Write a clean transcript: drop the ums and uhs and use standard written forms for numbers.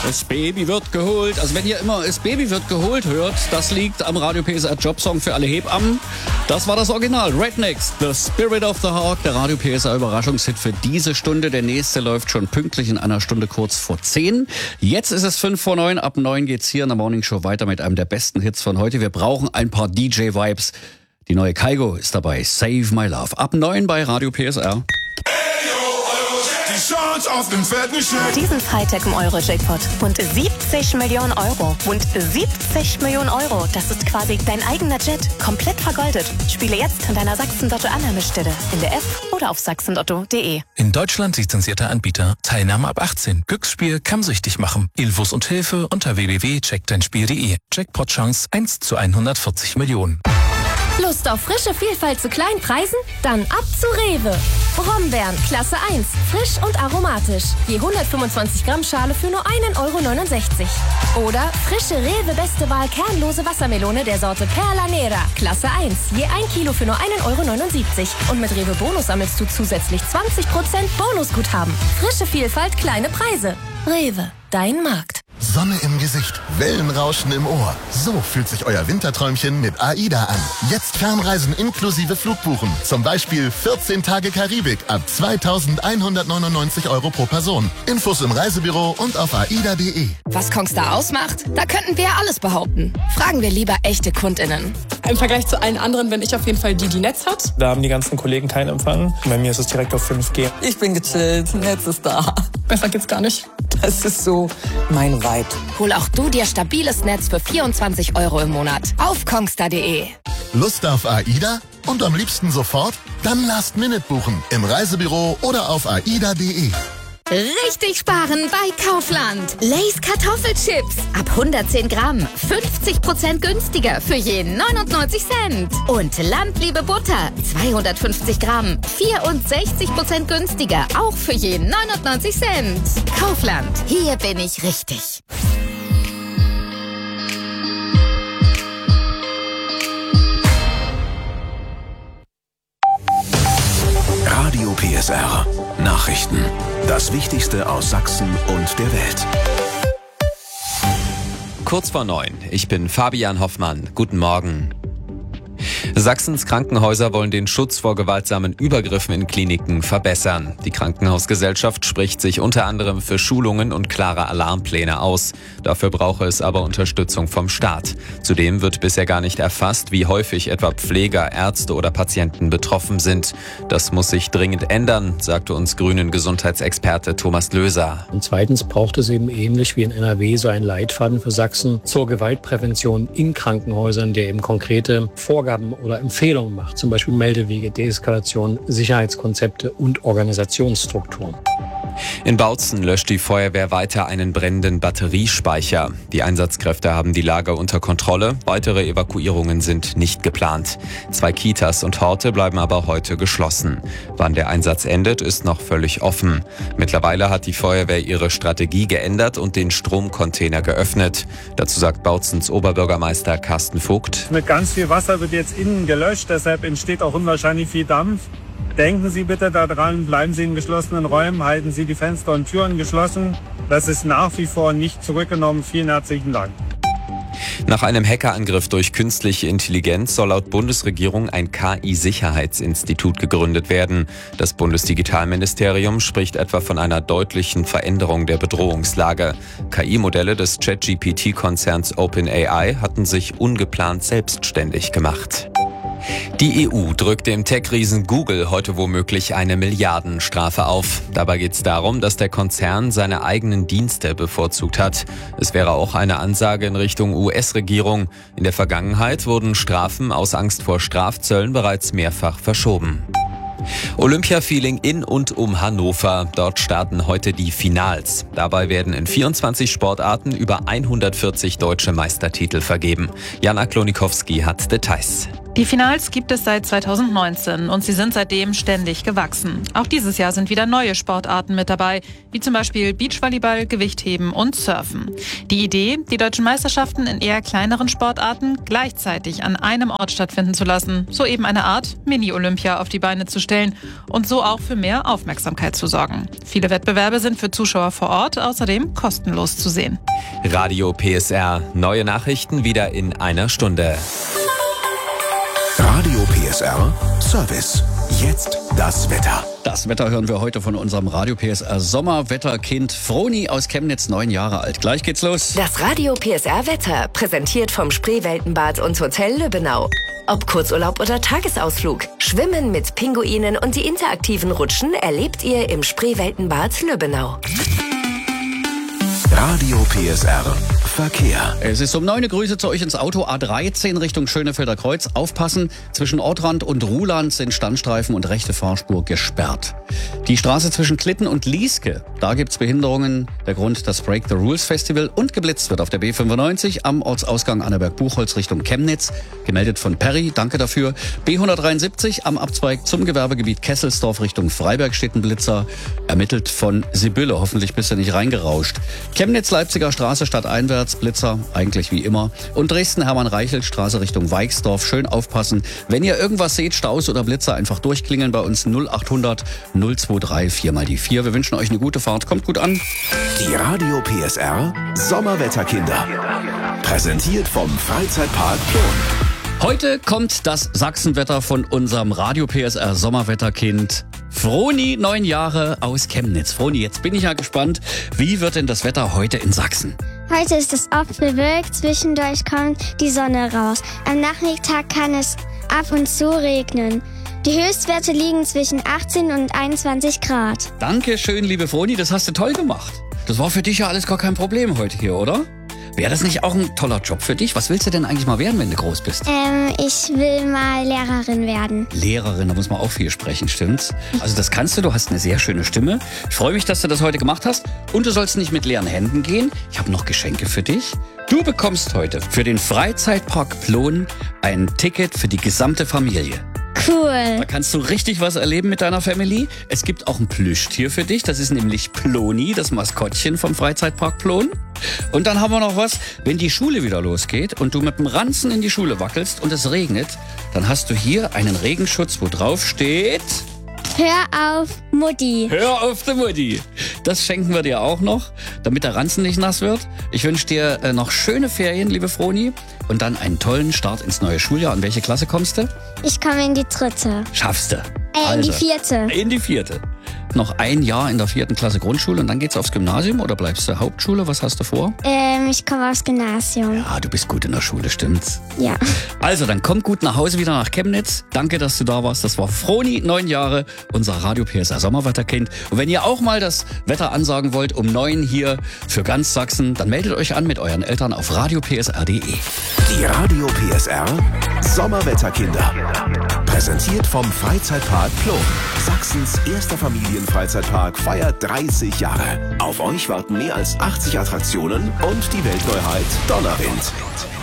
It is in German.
Das Baby wird geholt. Also wenn ihr immer das Baby wird geholt hört, das liegt am Radio PSR Jobsong für alle Hebammen. Das war das Original. Rednecks, The Spirit of the Hawk, der Radio PSR Überraschungshit für diese Stunde. Der nächste läuft schon pünktlich in einer Stunde kurz vor 10. Jetzt ist es 5 vor 9. Ab 9 geht's hier in der Morning Show weiter mit einem der besten Hits von heute. Wir brauchen ein paar DJ-Vibes. Die neue Kygo ist dabei. Save My Love. Ab 9 bei Radio PSR. Diesen Freitag im Euro-Jackpot. Und 70 Millionen Euro. Und 70 Millionen Euro. Das ist quasi dein eigener Jet. Komplett vergoldet. Spiele jetzt an deiner Sachsen-Lotto-Annahmestelle. In der App oder auf sachsenlotto.de. In Deutschland lizenzierter Anbieter. Teilnahme ab 18. Glücksspiel kann süchtig machen. Infos und Hilfe unter www.checkdeinspiel.de. Jackpot-Chance 1 zu 140 Millionen. Lust auf frische Vielfalt zu kleinen Preisen? Dann ab zu Rewe. Brombeeren, Klasse 1, frisch und aromatisch. Je 125 Gramm Schale für nur 1,69 €. Oder frische Rewe Beste Wahl kernlose Wassermelone der Sorte Perla Nera, Klasse 1, je 1 Kilo für nur 1,79 €. Und mit Rewe Bonus sammelst du zusätzlich 20% Bonusguthaben. Frische Vielfalt, kleine Preise. Rewe, dein Markt. Sonne im Gesicht, Wellenrauschen im Ohr. So fühlt sich euer Winterträumchen mit AIDA an. Jetzt Fernreisen inklusive Flugbuchen. Zum Beispiel 14 Tage Karibik ab 2.199 € pro Person. Infos im Reisebüro und auf aida.de. Was Kongstar ausmacht? Da könnten wir ja alles behaupten. Fragen wir lieber echte KundInnen. Im Vergleich zu allen anderen bin ich auf jeden Fall die Netz hat. Da haben die ganzen Kollegen keinen Empfang. Bei mir ist es direkt auf 5G. Ich bin gechillt, Netz ist da. Besser geht's gar nicht. Das ist so mein Vibe. Hol auch du dir stabiles Netz für 24 € im Monat. Auf kongstar.de. Lust auf AIDA? Und am liebsten sofort? Dann Last Minute buchen. Im Reisebüro oder auf aida.de. Richtig sparen bei Kaufland. Lay's Kartoffelchips. Ab 110 Gramm. 50% günstiger für je 99 Cent. Und Landliebe Butter. 250 Gramm. 64% günstiger. Auch für je 99 Cent. Kaufland. Hier bin ich richtig. Radio PSR. Nachrichten. Das Wichtigste aus Sachsen und der Welt. Kurz vor 9. Ich bin Fabian Hoffmann. Guten Morgen. Sachsens Krankenhäuser wollen den Schutz vor gewaltsamen Übergriffen in Kliniken verbessern. Die Krankenhausgesellschaft spricht sich unter anderem für Schulungen und klare Alarmpläne aus. Dafür brauche es aber Unterstützung vom Staat. Zudem wird bisher gar nicht erfasst, wie häufig etwa Pfleger, Ärzte oder Patienten betroffen sind. Das muss sich dringend ändern, sagte uns Grünen Gesundheitsexperte Thomas Löser. Und zweitens braucht es eben ähnlich wie in NRW so einen Leitfaden für Sachsen zur Gewaltprävention in Krankenhäusern, der eben konkrete Vorgaben oder Empfehlungen macht, zum Beispiel Meldewege, Deeskalation, Sicherheitskonzepte und Organisationsstrukturen. In Bautzen löscht die Feuerwehr weiter einen brennenden Batteriespeicher. Die Einsatzkräfte haben die Lage unter Kontrolle. Weitere Evakuierungen sind nicht geplant. 2 Kitas und Horte bleiben aber heute geschlossen. Wann der Einsatz endet, ist noch völlig offen. Mittlerweile hat die Feuerwehr ihre Strategie geändert und den Stromcontainer geöffnet. Dazu sagt Bautzens Oberbürgermeister Carsten Vogt. Mit ganz viel Wasser wird jetzt innen gelöscht, deshalb entsteht auch unwahrscheinlich viel Dampf. Denken Sie bitte daran, bleiben Sie in geschlossenen Räumen, halten Sie die Fenster und Türen geschlossen. Das ist nach wie vor nicht zurückgenommen. Vielen herzlichen Dank. Nach einem Hackerangriff durch künstliche Intelligenz soll laut Bundesregierung ein KI-Sicherheitsinstitut gegründet werden. Das Bundesdigitalministerium spricht etwa von einer deutlichen Veränderung der Bedrohungslage. KI-Modelle des ChatGPT-Konzerns OpenAI hatten sich ungeplant selbstständig gemacht. Die EU drückt dem Tech-Riesen Google heute womöglich eine Milliardenstrafe auf. Dabei geht es darum, dass der Konzern seine eigenen Dienste bevorzugt hat. Es wäre auch eine Ansage in Richtung US-Regierung. In der Vergangenheit wurden Strafen aus Angst vor Strafzöllen bereits mehrfach verschoben. Olympia-Feeling in und um Hannover. Dort starten heute die Finals. Dabei werden in 24 Sportarten über 140 deutsche Meistertitel vergeben. Jana Klonikowski hat Details. Die Finals gibt es seit 2019 und sie sind seitdem ständig gewachsen. Auch dieses Jahr sind wieder neue Sportarten mit dabei, wie zum Beispiel Beachvolleyball, Gewichtheben und Surfen. Die Idee, die deutschen Meisterschaften in eher kleineren Sportarten gleichzeitig an einem Ort stattfinden zu lassen, so eben eine Art Mini-Olympia auf die Beine zu stellen und so auch für mehr Aufmerksamkeit zu sorgen. Viele Wettbewerbe sind für Zuschauer vor Ort außerdem kostenlos zu sehen. Radio PSR. Neue Nachrichten wieder in einer Stunde. Radio PSR Service. Jetzt das Wetter. Das Wetter hören wir heute von unserem Radio PSR Sommerwetterkind Froni aus Chemnitz, 9 Jahre alt. Gleich geht's los. Das Radio PSR Wetter, präsentiert vom Spreeweltenbad und Hotel Lübbenau. Ob Kurzurlaub oder Tagesausflug, Schwimmen mit Pinguinen und die interaktiven Rutschen erlebt ihr im Spreeweltenbad Lübbenau. Radio PSR Verkehr. Es ist um 9 Grüße zu euch ins Auto. A13 Richtung Schönefelder Kreuz. Aufpassen, zwischen Ortrand und Ruhland sind Standstreifen und rechte Fahrspur gesperrt. Die Straße zwischen Klitten und Lieske, da gibt's Behinderungen. Der Grund, das Break the Rules Festival und geblitzt wird auf der B95 am Ortsausgang Annaberg-Buchholz Richtung Chemnitz. Gemeldet von Perry, danke dafür. B173 am Abzweig zum Gewerbegebiet Kesselsdorf Richtung Freiberg steht ein Blitzer. Ermittelt von Sibylle, hoffentlich bist du nicht reingerauscht. Chemnitz-Leipziger Straße stadteinwärts, Blitzer, eigentlich wie immer. Und Dresden-Hermann-Reichelt-Straße Richtung Weixdorf. Schön aufpassen. Wenn ihr irgendwas seht, Staus oder Blitzer, einfach durchklingeln bei uns 0800 023 4 mal die 4. Wir wünschen euch eine gute Fahrt. Kommt gut an. Die Radio PSR Sommerwetterkinder. Präsentiert vom Freizeitpark Plon. Heute kommt das Sachsenwetter von unserem Radio PSR Sommerwetterkind Froni, 9 Jahre aus Chemnitz. Froni, jetzt bin ich ja gespannt, wie wird denn das Wetter heute in Sachsen? Heute ist es oft bewölkt, zwischendurch kommt die Sonne raus. Am Nachmittag kann es ab und zu regnen. Die Höchstwerte liegen zwischen 18 und 21 Grad. Danke schön, liebe Froni, das hast du toll gemacht. Das war für dich ja alles gar kein Problem heute hier, oder? Wäre das nicht auch ein toller Job für dich? Was willst du denn eigentlich mal werden, wenn du groß bist? Ich will mal Lehrerin werden. Lehrerin, da muss man auch viel sprechen, stimmt's? Also das kannst du hast eine sehr schöne Stimme. Ich freue mich, dass du das heute gemacht hast. Und du sollst nicht mit leeren Händen gehen. Ich habe noch Geschenke für dich. Du bekommst heute für den Freizeitpark Plon ein Ticket für die gesamte Familie. Cool. Da kannst du richtig was erleben mit deiner Family. Es gibt auch ein Plüschtier für dich. Das ist nämlich Ploni, das Maskottchen vom Freizeitpark Plon. Und dann haben wir noch was, wenn die Schule wieder losgeht und du mit dem Ranzen in die Schule wackelst und es regnet, dann hast du hier einen Regenschutz, wo drauf steht: Hör auf, Mutti. Hör auf die Mutti. Das schenken wir dir auch noch, damit der Ranzen nicht nass wird. Ich wünsche dir noch schöne Ferien, liebe Froni, und dann einen tollen Start ins neue Schuljahr. In welche Klasse kommst du? Ich komme in die 3. Schaffst du? In die 4. In die 4. Noch ein Jahr in der 4. Klasse Grundschule und dann geht's aufs Gymnasium oder bleibst du Hauptschule? Was hast du vor? Ich komme aufs Gymnasium. Ja, du bist gut in der Schule, stimmt's? Ja. Also, dann komm gut nach Hause wieder nach Chemnitz. Danke, dass du da warst. Das war Froni, 9 Jahre, unser Radio PSR Sommerwetterkind. Und wenn ihr auch mal das Wetter ansagen wollt um 9 hier für ganz Sachsen, dann meldet euch an mit euren Eltern auf radiopsr.de. Die Radio PSR Sommerwetterkinder. Präsentiert vom Freizeitpark Plon. Sachsens erster Familienfreizeitpark feiert 30 Jahre. Auf euch warten mehr als 80 Attraktionen und die Weltneuheit Donnerwind.